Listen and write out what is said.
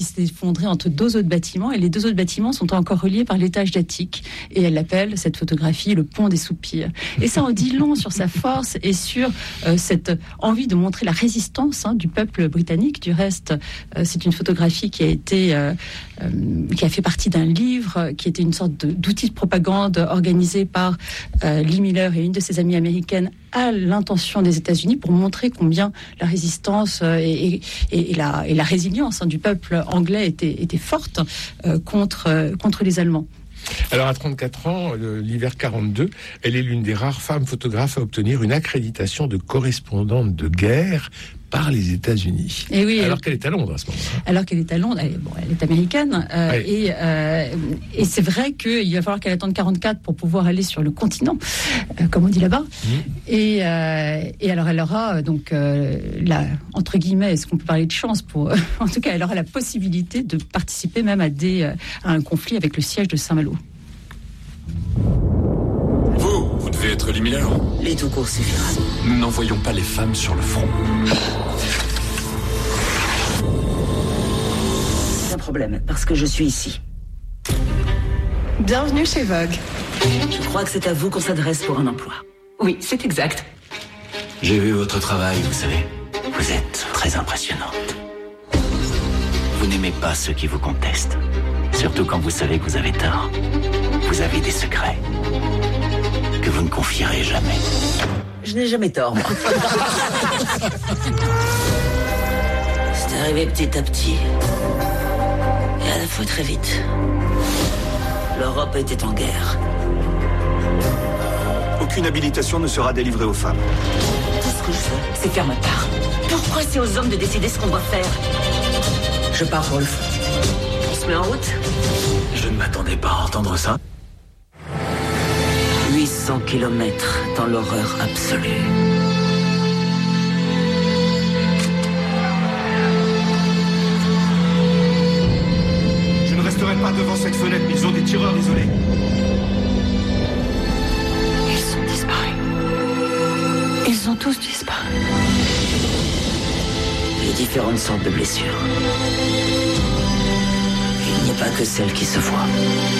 Il s'est effondré entre deux autres bâtiments et les deux autres bâtiments sont encore reliés par l'étage d'attique. Et elle appelle cette photographie le pont des soupirs. Et ça en dit long sur sa force et sur cette envie de montrer la résistance du peuple britannique. Du reste, c'est une photographie qui a fait partie d'un livre qui était une sorte d'outil de propagande organisé par Lee Miller et une de ses amies américaines à l'intention des États-Unis pour montrer combien la résistance et la résilience du peuple anglais était forte contre les Allemands. Alors à 34 ans, l'hiver 42, elle est l'une des rares femmes photographes à obtenir une accréditation de correspondante de guerre par les États-Unis. Et oui, alors qu'elle est à Londres à ce moment-là. Alors qu'elle est à Londres, elle est américaine. Oui. Et c'est vrai qu'il va falloir qu'elle attende 44 pour pouvoir aller sur le continent, comme on dit là-bas. Et alors elle aura donc entre guillemets, est-ce qu'on peut parler de chance en tout cas, elle aura la possibilité de participer même à un conflit avec le siège de Saint-Malo. Vous devez être Lee Miller. Les tout courts suffira. Nous n'envoyons pas les femmes sur le front. C'est un problème, parce que je suis ici. Bienvenue chez Vogue. Je crois que c'est à vous qu'on s'adresse pour un emploi. Oui, c'est exact. J'ai vu votre travail, vous savez. Vous êtes très impressionnante. Vous n'aimez pas ceux qui vous contestent. Surtout quand vous savez que vous avez tort. Vous avez des secrets que vous ne confierez jamais. Je n'ai jamais tort, moi. C'est arrivé petit à petit. Et à la fois très vite. L'Europe était en guerre. Aucune habilitation ne sera délivrée aux femmes. Tout ce que je fais, c'est faire ma part. Pourquoi c'est aux hommes de décider ce qu'on doit faire? Je pars pour le fond. On se met en route? Je ne m'attendais pas à entendre ça. 800 kilomètres dans l'horreur absolue. Je ne resterai pas devant cette fenêtre, ils ont des tireurs isolés. Ils sont disparus. Ils ont tous disparu. Les différentes sortes de blessures. Il n'y a pas que celles qui se voient.